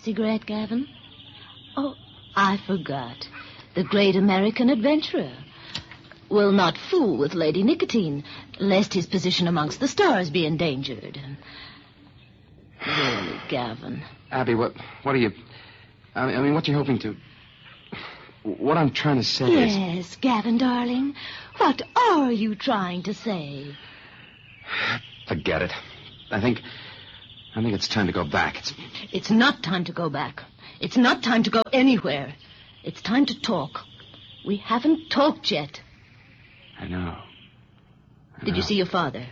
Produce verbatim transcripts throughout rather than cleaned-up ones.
Cigarette, Gavin? Oh, I forgot. The great American adventurer. Will not fool with Lady Nicotine, lest his position amongst the stars be endangered. Really, Gavin. Abby, what what are you... I mean, what are you hoping to... What I'm trying to say yes, is... Yes, Gavin, darling. What are you trying to say? Forget it. I think... I think it's time to go back. It's... It's not time to go back. It's not time to go anywhere. It's time to talk. We haven't talked yet. I know. I Did know. you see your father?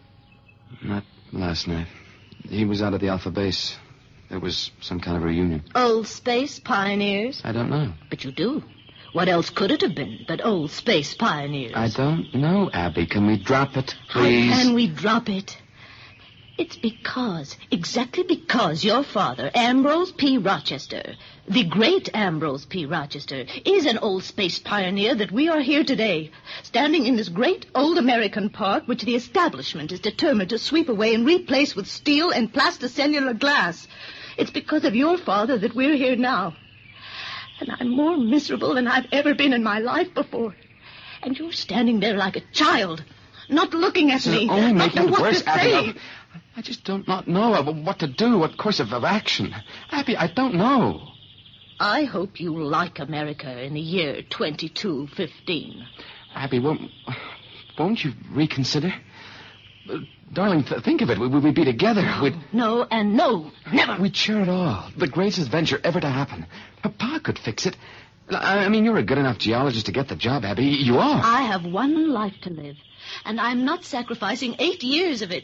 Not last night. He was out at the Alpha Base. There was some kind of reunion. Old space pioneers? I don't know. But you do. What else could it have been but old space pioneers? I don't know, Abby. Can we drop it, please? How can we drop it? It's because, exactly because your father, Ambrose P. Rochester, the great Ambrose P. Rochester, is an old space pioneer that we are here today, standing in this great old American park which the establishment is determined to sweep away and replace with steel and plasticellular glass. It's because of your father that we're here now. And I'm more miserable than I've ever been in my life before. And you're standing there like a child, not looking at me. Only not making knowing it what worse, to Abby. say. I just don't not know what to do, what course of, of action. Abby, I don't know. I hope you like America in the year twenty-two fifteen. Abby, won't, won't you reconsider? Uh, darling, th- think of it. We, we'd be together. No, We'd... no, and no. Never. We'd share it all. The greatest adventure ever to happen. Papa could fix it. I, I mean, you're a good enough geologist to get the job, Abby. You are. I have one life to live, and I'm not sacrificing eight years of it.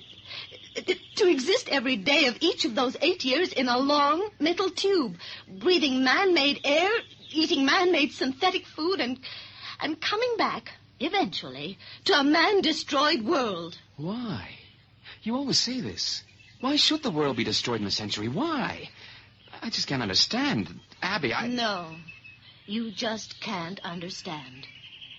To exist every day of each of those eight years in a long metal tube, breathing man-made air, eating man-made synthetic food, and and coming back, eventually, to a man-destroyed world. Why? You always say this. Why should the world be destroyed in a century? Why? I just can't understand. Abby, I... No, you just can't understand.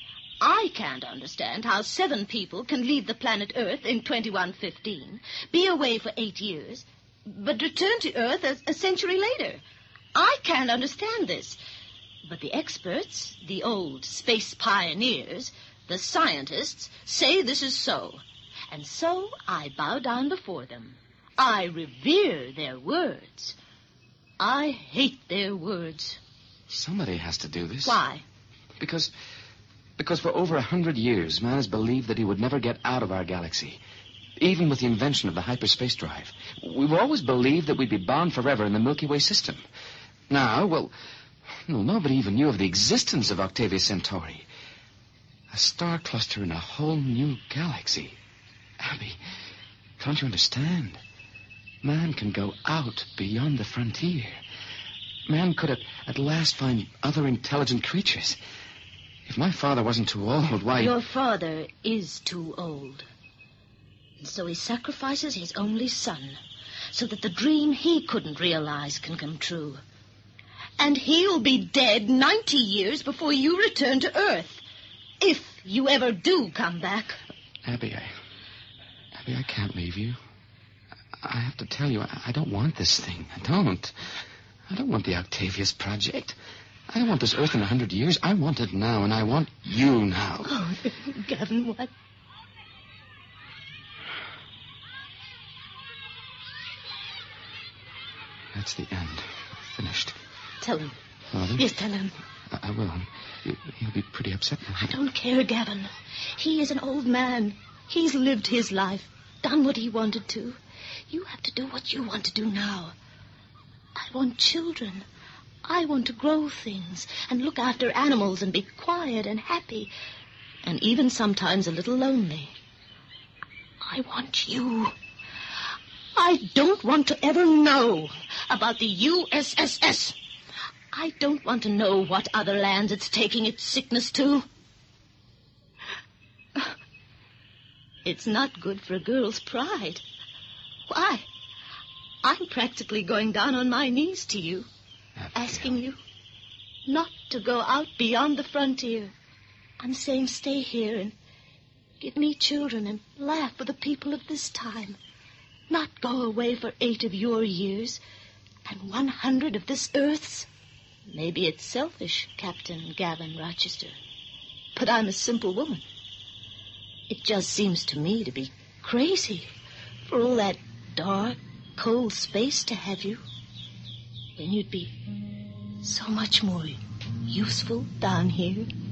I can't understand how seven people can leave the planet Earth in twenty-one fifteen, be away for eight years, but return to Earth a, a century later. I can't understand this. But the experts, the old space pioneers, the scientists, say this is so. And so I bow down before them. I revere their words. I hate their words. Somebody has to do this. Why? Because... Because for over a hundred years, man has believed that he would never get out of our galaxy, even with the invention of the hyperspace drive. We've always believed that we'd be bound forever in the Milky Way system. Now, well, well, nobody even knew of the existence of Octavia Centauri, a star cluster in a whole new galaxy. Abby, don't you understand? Man can go out beyond the frontier. Man could at, at last find other intelligent creatures. If my father wasn't too old, why... Your father is too old. And so he sacrifices his only son, so that the dream he couldn't realize can come true. And he'll be dead ninety years before you return to Earth, if you ever do come back. Abby, I... Abby, I can't leave you. I have to tell you, I, I don't want this thing. I don't. I don't want the Octavius Project. I don't want this Earth in a hundred years. I want it now, and I want you now. Oh, Gavin, what? That's the end. Finished. Tell him. Father? Yes, tell him. I, I will. He, he'll be pretty upset now. I don't care, Gavin. He is an old man. He's lived his life, done what he wanted to. You have to do what you want to do now. I want children. I want to grow things and look after animals and be quiet and happy and even sometimes a little lonely. I want you. I don't want to ever know about the U S S S. I don't want to know what other lands it's taking its sickness to. It's not good for a girl's pride. Why? I'm practically going down on my knees to you. Asking you not to go out beyond the frontier. I'm saying stay here and give me children and laugh with the people of this time. Not go away for eight of your years and one hundred of this Earth's. Maybe it's selfish, Captain Gavin Rochester, but I'm a simple woman. It just seems to me to be crazy for all that dark, cold space to have you, when you'd be so much more useful down here.